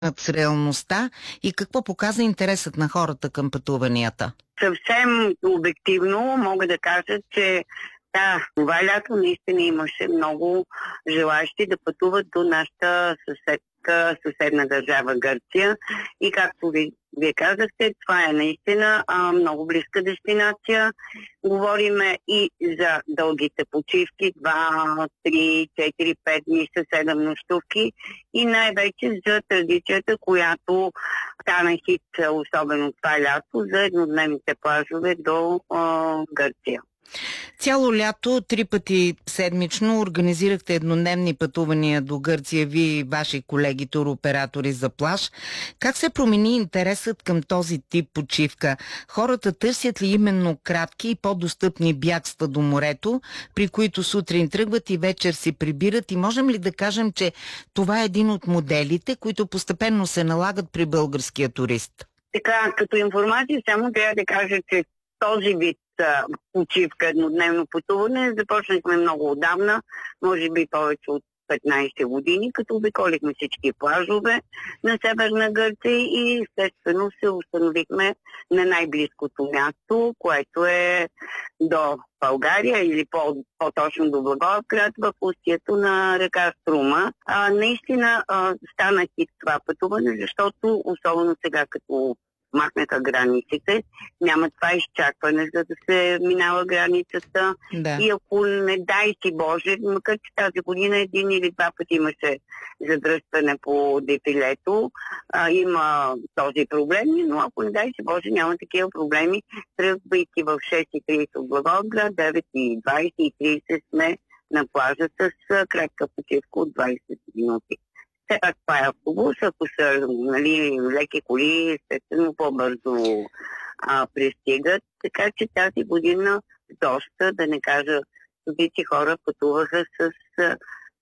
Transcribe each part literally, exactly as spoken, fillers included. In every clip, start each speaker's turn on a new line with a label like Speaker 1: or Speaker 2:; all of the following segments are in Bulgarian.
Speaker 1: с реалността и какво показа интересът на хората към пътуванията?
Speaker 2: Съвсем обективно мога да кажа, че да, това лято наистина имаше много желащи да пътуват до нашата съседка, съседна държава Гърция. И както ви, вие казахте, това е наистина а, много близка дестинация. Говориме и за дългите почивки, два, три, четири, пет дни с седем нощувки и най-вече за традицията, която стана хит, особено това лято, за еднодневните плажове до а, Гърция.
Speaker 1: Цяло лято, три пъти седмично организирахте еднодневни пътувания до Гърция, вие и ваши колеги туроператори за плаж. Как се промени интересът към този тип почивка? Хората търсят ли именно кратки и по-достъпни бягства до морето, при които сутрин тръгват и вечер си прибират? И можем ли да кажем, че това е един от моделите, които постепенно се налагат при българския турист?
Speaker 2: Така, като информация само трябва да кажа, че този вид почивка, еднодневно пътуване започнахме много отдавна, може би повече от петнайсет години, като обиколихме всички плажове на Северна Гърция и естествено се установихме на най-близкото място, което е до България или по- по-точно до Благоевград в устието на река Струма. А, наистина а, стана хит това пътуване, защото особено сега като махнаха границите, няма това изчакване, за да се минава границата.
Speaker 1: Да.
Speaker 2: И ако не дай си Боже, макар че тази година един или два пъти имаше задръстване по дефилето, а, има този проблем, но ако не дай си Боже, няма такива проблеми. Тръгвайки в шест и трийсет от Благоевград, девет и двайсет и трийсет сме на плажа с кратка почивка от двайсет минути. Все пак това е автобус, ако са нали, леки коли, естествено по-бързо а, пристигат. Така че тази година доста, да не кажа, стотици хора пътуваха с а,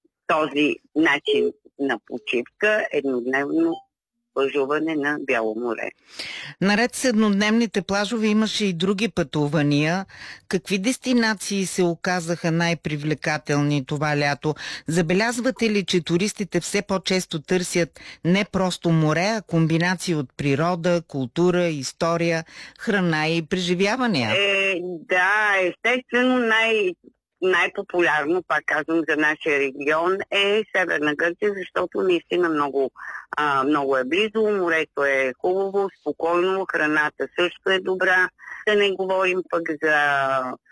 Speaker 2: този начин на почивка, еднодневно плажуване на Бяло море.
Speaker 1: Наред с еднодневните плажове имаше и други пътувания. Какви дестинации се оказаха най-привлекателни това лято? Забелязвате ли, че туристите все по-често търсят не просто море, а комбинации от природа, култура, история, храна и преживявания?
Speaker 2: Е, да, естествено най- най-популярно, пак казвам, за нашия регион е Северна Гърция, защото наистина много, а, много е близо, морето е хубаво, спокойно, храната също е добра. Да не говорим пък за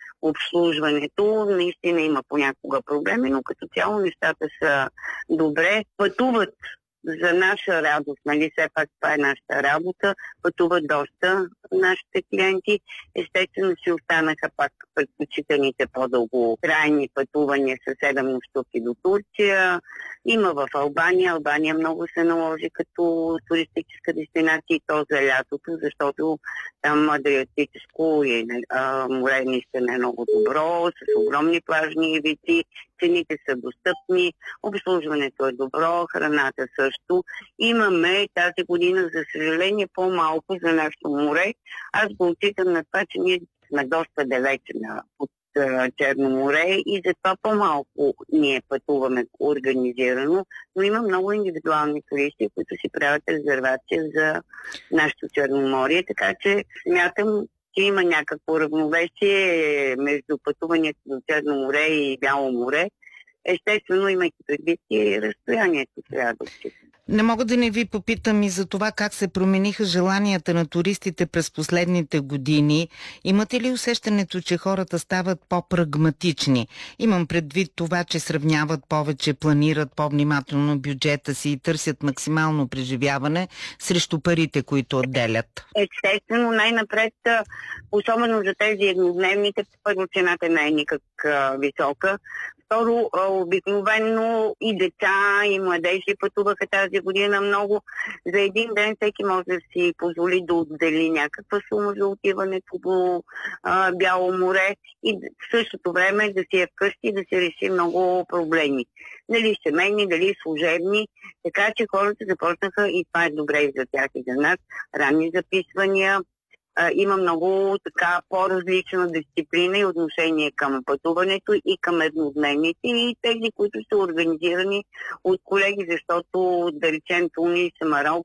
Speaker 2: обслужването, наистина има понякога проблеми, но като цяло нещата са добре. Пътуват за наша радост, нали, все пак това е нашата работа, пътуват доста нашите клиенти. Естествено си останаха пак предпочитаните по-дълготрайни пътувания с седем нощувки до Турция. Има в Албания. Албания много се наложи като туристическа дестинация и то за лятото, защото там Адриатическо и а, море наистина е много добро, с огромни плажни ивици, цените са достъпни, обслужването е добро, храната също. Имаме тази година, за съжаление, по-малко за нашето море. Аз го отчитам на това, че ние сме доста далече на, от uh, Черно море и затова по-малко ние пътуваме организирано, но има много индивидуални туристи, които си правят резервация за нашето Черноморие, така че смятам, че има някакво равновесие между пътуването до Черно море и Бяло море. Естествено, имайки предвид и разстоянието, трябва да отчитам.
Speaker 1: Не мога да не ви попитам и за това как се промениха желанията на туристите през последните години. Имате ли усещането, че хората стават по-прагматични? Имам предвид това, че сравняват повече, планират по-внимателно бюджета си и търсят максимално преживяване срещу парите, които отделят.
Speaker 2: Естествено, най-напред, особено за тези еднодневните, първо цената не е никак а, висока. Второ, обикновено и деца, и младежи пътуваха тази година много. За един ден всеки може да си позволи да отдели някаква сума за отиването до а, Бяло море и в същото време да си е вкъщи, да си реши много проблеми. Дали семейни, дали служебни. Така че хората започнаха, и това е добре и за тях и за нас, ранни записвания. Има много така по-различна дисциплина и отношение към пътуването и към еднодневните и тези, които са организирани от колеги, защото да речем Тунис, Марокко,